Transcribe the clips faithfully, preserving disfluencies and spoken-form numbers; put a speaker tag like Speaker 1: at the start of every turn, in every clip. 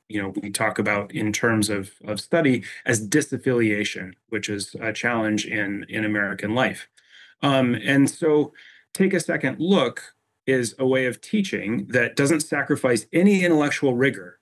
Speaker 1: you know, we talk about in terms of, of study as disaffiliation, which is a challenge in, in American life. Um, and so take a second look is a way of teaching that doesn't sacrifice any intellectual rigor,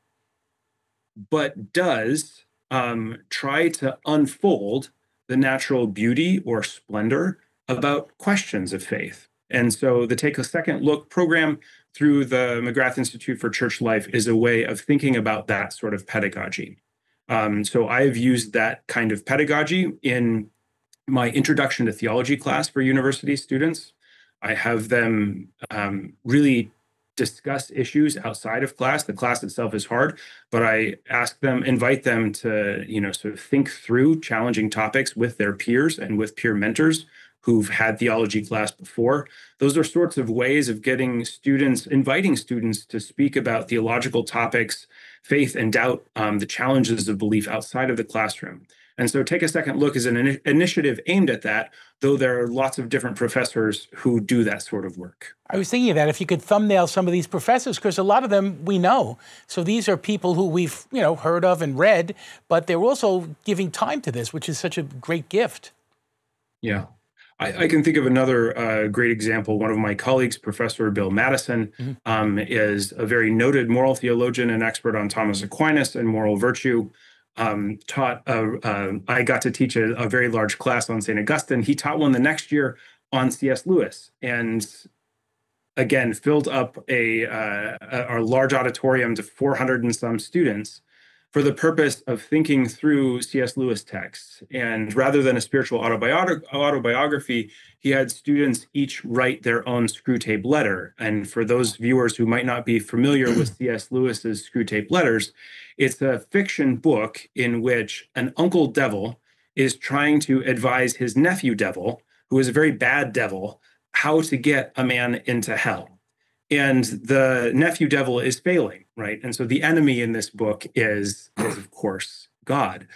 Speaker 1: but does um, try to unfold the natural beauty or splendor about questions of faith. And so the Take a Second Look program through the McGrath Institute for Church Life is a way of thinking about that sort of pedagogy. Um, so I've used that kind of pedagogy in my Introduction to Theology class for university students. I have them um, really discuss issues outside of class. The class itself is hard, but I ask them, invite them to, you know, sort of think through challenging topics with their peers and with peer mentors who've had theology class before. Those are sorts of ways of getting students, inviting students to speak about theological topics, faith and doubt, um, the challenges of belief outside of the classroom. And so Take a Second Look is an in- initiative aimed at that, though there are lots of different professors who do that sort of work.
Speaker 2: I was thinking of that, if you could thumbnail some of these professors, because a lot of them we know. So these are people who we've, you know, heard of and read, but they're also giving time to this, which is such a great gift.
Speaker 1: Yeah. I, I can think of another uh, great example. One of my colleagues, Professor Bill Madison, mm-hmm. um, is a very noted moral theologian and expert on Thomas Aquinas and moral virtue. Um, taught, uh, uh, I got to teach a, a very large class on Saint Augustine. He taught one the next year on C S Lewis, and again, filled up a, uh, a, a large auditorium to four hundred and some students for the purpose of thinking through C S Lewis texts. And rather than a spiritual autobiog- autobiography, he had students each write their own Screwtape letter. And for those viewers who might not be familiar with C S Lewis's Screwtape letters, it's a fiction book in which an uncle devil is trying to advise his nephew devil, who is a very bad devil, how to get a man into hell. And the nephew devil is failing, right? And so the enemy in this book is, is of course, God.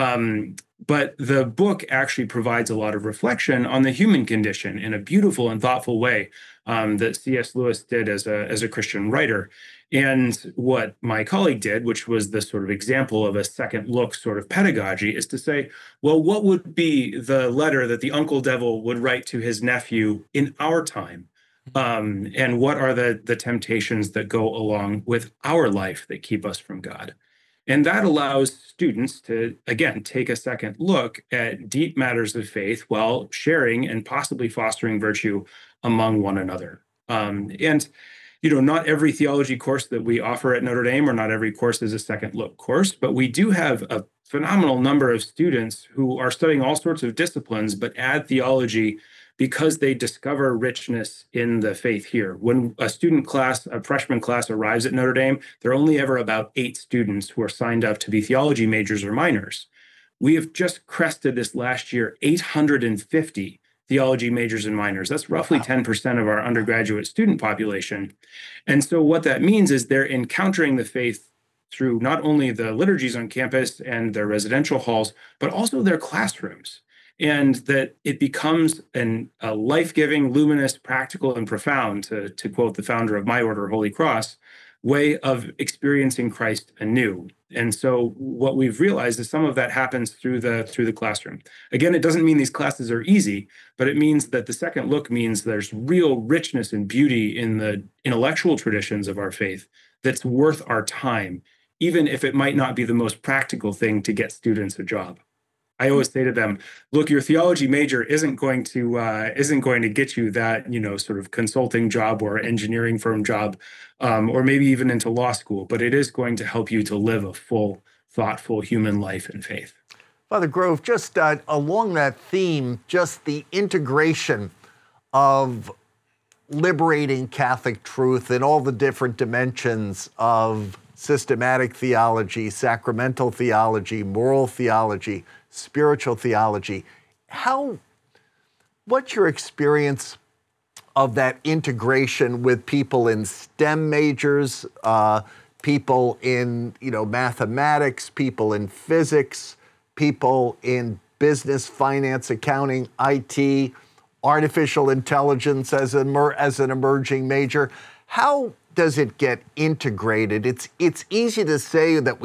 Speaker 1: Um, but the book actually provides a lot of reflection on the human condition in a beautiful and thoughtful way um, that C S Lewis did as a, as a Christian writer. And what my colleague did, which was the sort of example of a second look sort of pedagogy, is to say, well, what would be the letter that the uncle devil would write to his nephew in our time? Um, and what are the, the temptations that go along with our life that keep us from God? And that allows students to, again, take a second look at deep matters of faith while sharing and possibly fostering virtue among one another. Um, and, you know, not every theology course that we offer at Notre Dame, or not every course is a second look course, but we do have a phenomenal number of students who are studying all sorts of disciplines, but add theology because they discover richness in the faith here. When a student class, a freshman class arrives at Notre Dame, there are only ever about eight students who are signed up to be theology majors or minors. We have just crested this last year eight hundred fifty theology majors and minors. That's roughly ten percent of our undergraduate student population. And so what that means is they're encountering the faith through not only the liturgies on campus and their residential halls, but also their classrooms. And that it becomes an, a life-giving, luminous, practical, and profound, to, to quote the founder of my order, Holy Cross, way of experiencing Christ anew. And so what we've realized is some of that happens through the through the classroom. Again, it doesn't mean these classes are easy, but it means that the second look means there's real richness and beauty in the intellectual traditions of our faith that's worth our time, even if it might not be the most practical thing to get students a job. I always say to them, look, your theology major isn't going to uh, isn't going to get you that, you know, sort of consulting job or engineering firm job, um, or maybe even into law school, but it is going to help you to live a full, thoughtful human life in faith.
Speaker 3: Father Grove, just uh, along that theme, just the integration of liberating Catholic truth in all the different dimensions of systematic theology, sacramental theology, moral theology, spiritual theology. How, what's your experience of that integration with people in STEM majors, uh, people in, you know, mathematics, people in physics, people in business, finance, accounting, I T, artificial intelligence as an, as an emerging major? How does it get integrated? It's, it's easy to say that we